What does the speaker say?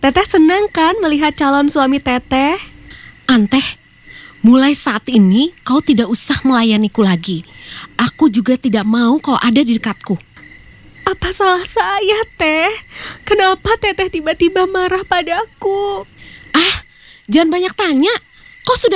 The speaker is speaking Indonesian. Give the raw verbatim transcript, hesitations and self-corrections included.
Teteh senang kan melihat calon suami Teteh? Anteh, mulai saat ini kau tidak usah melayaniku lagi. Aku juga tidak mau kau ada di dekatku. Apa salah saya, Teh? Kenapa Teteh tiba-tiba marah padaku? Ah, jangan banyak tanya. Kau sudah